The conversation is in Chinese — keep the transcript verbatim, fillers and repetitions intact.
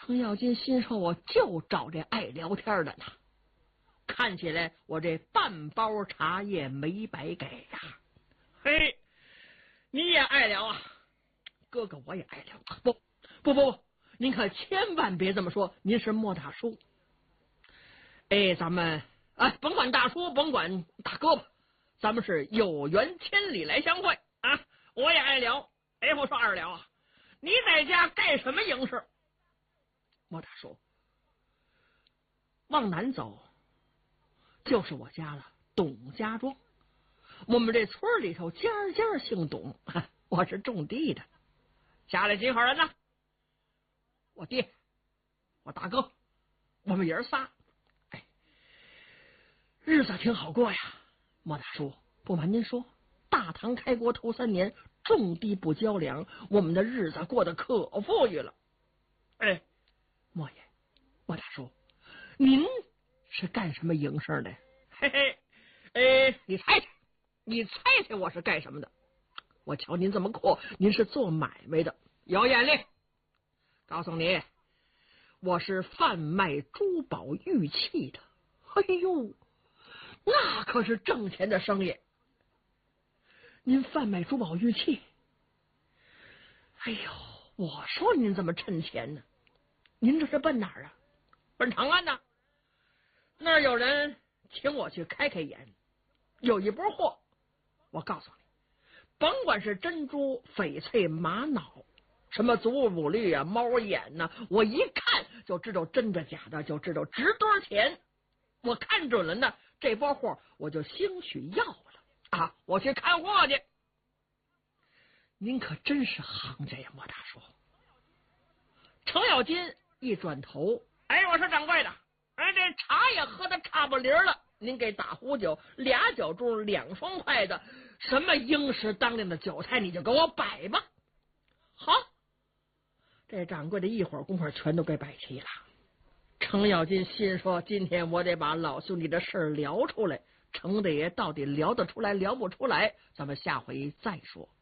程咬金心说，我就找这爱聊天的呢。看起来我这半包茶叶没白给呀、啊。嘿，你也爱聊啊？哥哥我也爱聊。不不不不，您可千万别这么说，您是莫大叔。哎，咱们哎，甭管大叔，甭管大哥吧，咱们是有缘千里来相会啊！我也爱聊。哎，我说二聊啊，你在家干什么营事？莫大叔，往南走就是我家了，董家庄。我们这村里头家家姓董，我是种地的。家里几口人呢？我爹，我大哥，我们爷儿仨。哎，日子挺好过呀。莫大叔，不瞒您说，大唐开国头三年，种地不交粮，我们的日子过得可富裕了。哎，莫爷，莫大叔，您是干什么营生的？嘿嘿，哎，你猜猜，你猜猜我是干什么的？我瞧您这么阔，您是做买卖的，有眼力。告诉你，我是贩卖珠宝玉器的。哎呦，那可是挣钱的生意。您贩卖珠宝玉器？哎呦，我说您怎么趁钱呢？您这是奔哪儿啊？奔长安呢？那儿有人请我去开开眼，有一波货。我告诉你，甭管是珍珠、翡翠、玛瑙，什么祖母绿啊、猫眼呐、啊，我一看就知道真的假的，就知道值多少钱。我看准了呢，这波货我就兴许要了啊！我去看货去。您可真是行家呀，莫大叔。程咬金一转头，哎，我说掌柜的，哎，这茶也喝的差不离了，您给打壶酒，俩酒盅，两双筷子，什么应时当令的酒菜，你就给我摆吧。好，这掌柜的一会儿功夫全都给摆齐了。程咬金心说，今天我得把老兄弟的事聊出来，程大爷到底聊得出来聊不出来，咱们下回再说。